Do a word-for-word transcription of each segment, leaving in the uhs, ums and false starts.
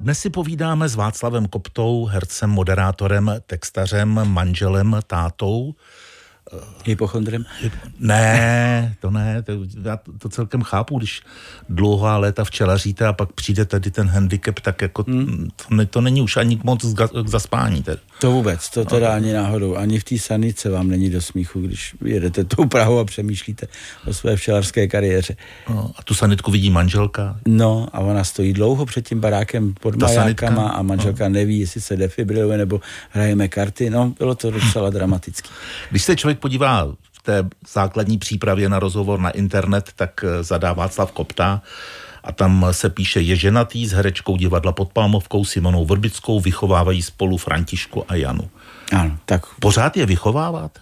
Dnes si povídáme s Václavem Koptou, hercem, moderátorem, textařem, manželem, tátou. Hypochondrem? Ne, to ne, to, já to celkem chápu, když dlouhá léta včelaříte a pak přijde tady ten handicap, tak jako hmm. to, to není už ani moc k zaspání. Tedy. To vůbec, to teda no. ani náhodou, ani v té sanice vám není do smíchu, když jedete tou Prahou a přemýšlíte o své včelařské kariéře. No, a tu sanitku vidí manželka? No a ona stojí dlouho před tím barákem pod Ta majákama sanitka? A manželka no. neví, jestli se defibriluje nebo hrajeme karty, no bylo to docela dramatický. Když se člověk podívá v té základní přípravě na rozhovor na internet, tak zadá Václav Kopta a tam se píše, je ženatý s herečkou divadla Pod Palmovkou Simonou Vrbickou, vychovávají spolu Františku a Janu. Ano, tak... Pořád je vychováváte?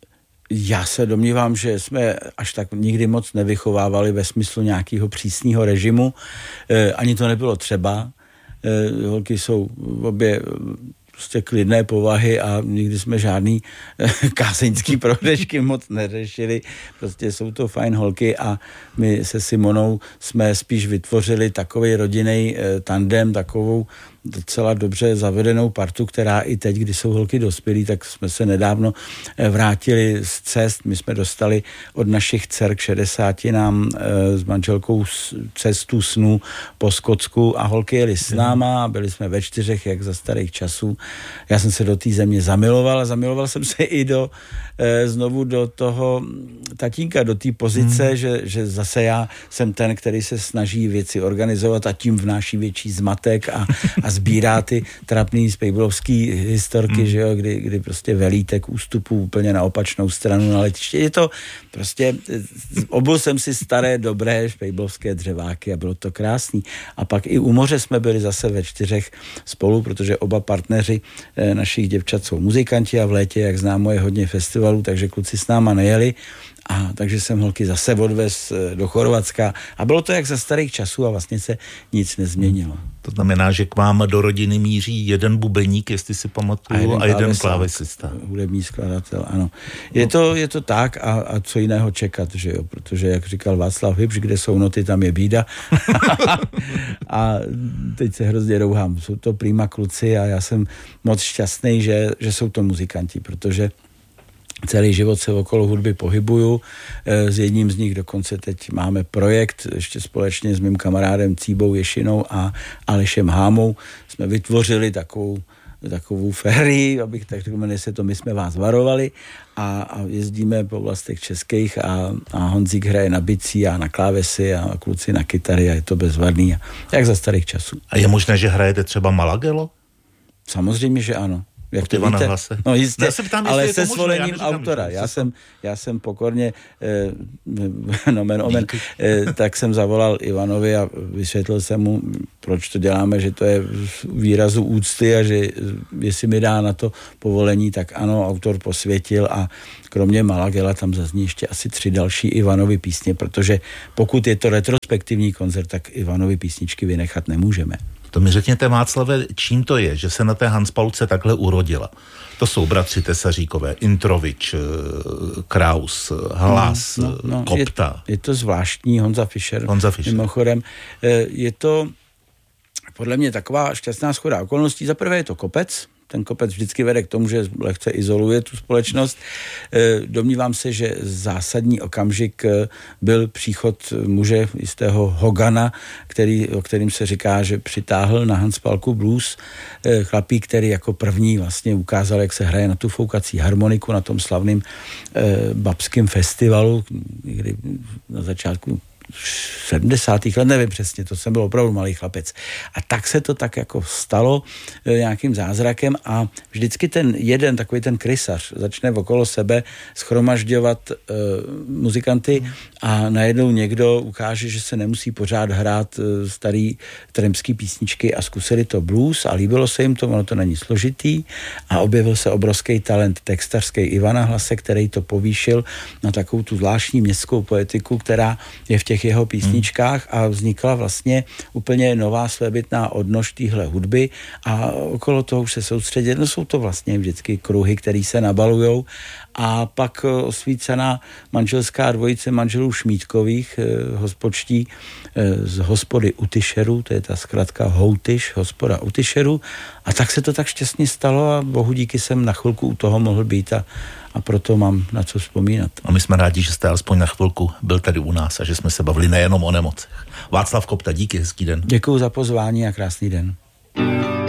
Já se domnívám, že jsme až tak nikdy moc nevychovávali ve smyslu nějakého přísného režimu. E, ani to nebylo třeba. E, holky jsou obě prostě klidné povahy a nikdy jsme žádný kázeňský prohřešky moc neřešili. Prostě jsou to fajn holky a my se Simonou jsme spíš vytvořili takový rodinný tandem, takovou docela dobře zavedenou partu, která i teď, když jsou holky dospělí, tak jsme se nedávno vrátili z cest. My jsme dostali od našich dcer k šedesáti nám e, s manželkou cestu snů po Skotsku a holky jeli s náma, byli jsme ve čtyřech, jak za starých časů. Já jsem se do té země zamiloval a zamiloval jsem se i do e, znovu do toho tatínka, do té pozice, hmm. že, že zase já jsem ten, který se snaží věci organizovat a tím vnáší větší zmatek a, a sbírá ty trapný spejblovský historky, hmm. že jo, kdy, kdy prostě velíte k ústupu úplně na opačnou stranu na letiště. Je to prostě, obul jsem si staré, dobré špejblovské dřeváky a bylo to krásný. A pak i u moře jsme byli zase ve čtyřech spolu, protože oba partneři našich děvčat jsou muzikanti a v létě, jak známo, je hodně festivalů, takže kluci s náma nejeli. A takže jsem holky zase odvez do Chorvatska a bylo to jak za starých časů a vlastně se nic nezměnilo. To znamená, že k vám do rodiny míří jeden bubeník, jestli si pamatuju, a jeden, a jeden klávesista. Hudební skladatel, ano. Je to, je to tak a, a co jiného čekat, že jo, protože jak říkal Václav Hybš, kde jsou noty, tam je bída. A teď se hrozně rouhám. Jsou to prima kluci a já jsem moc šťastný, že, že jsou to muzikanti, protože celý život se okolo hudby pohybuju. S jedním z nich dokonce teď máme projekt, ještě společně s mým kamarádem Cíbou Ješinou a Alešem Hámou. Jsme vytvořili takovou, takovou férii, abych tak řekl, jmenuje se to My jsme vás varovali a, a jezdíme po oblastech českých a, a Honzík hraje na bicí a na klávesy a kluci na kytary a je to bezvadný. Jak za starých časů. A je možné, že hrajete třeba Malagelo? Samozřejmě, že ano. Jak to víte? No jistě, ne, ptám, ale se možné, svolením já autora. Já jsem, já jsem pokorně, eh, nomen omen, eh, tak jsem zavolal Ivanovi a vysvětlil jsem mu, proč to děláme, že to je výrazu úcty a že jestli mi dá na to povolení, tak ano, autor posvětil a kromě Malagela tam zazní ještě asi tři další Ivanovy písně, protože pokud je to retrospektivní koncert, tak Ivanovy písničky vynechat nemůžeme. To mi řekněte, Václave, čím to je, že se na té Hanspalce takhle urodila? To jsou bratři Tesaříkové, Introvič, Kraus, Hlas, no, no, no, Kopta. Je, je to zvláštní, Honza Fischer. Honza Fischer. Mimochodem, je to podle mě taková šťastná shoda okolností. Za prvé je to kopec, ten kopec vždycky vede k tomu, že lehce izoluje tu společnost. Domnívám se, že zásadní okamžik byl příchod muže jistého Hogana, který, o kterým se říká, že přitáhl na Hanspalku blues chlapík, který jako první vlastně ukázal, jak se hraje na tu foukací harmoniku na tom slavném babském festivalu, kdy na začátku sedmdesátých let, nevím přesně, to jsem byl opravdu malý chlapec. A tak se to tak jako stalo e, nějakým zázrakem a vždycky ten jeden, takový ten krysař, začne okolo sebe schromažďovat e, muzikanty a najednou někdo ukáže, že se nemusí pořád hrát e, starý trampský písničky a zkusili to blues a líbilo se jim to, ono to není složitý a objevil se obrovský talent textařský Ivana Hlase, který to povýšil na takovou tu zvláštní městskou poetiku, která je v těch těch jeho písničkách a vznikla vlastně úplně nová svébytná odnož téhle hudby a okolo toho už se soustředit. No jsou to vlastně vždycky kruhy, které se nabalujou a pak osvícená manželská dvojice manželů Šmídkových, eh, hospodští eh, z hospody Utyšerů, to je ta zkratka Houtyš, hospoda Utyšerů a tak se to tak šťastně stalo a bohu díky jsem na chvilku u toho mohl být a, a proto mám na co vzpomínat. A my jsme rádi, že jste alespoň na chvilku byl tady u nás a že jsme se bavili nejenom o nemocech. Václav Kopta, díky, hezký den. Děkuju za pozvání a krásný den.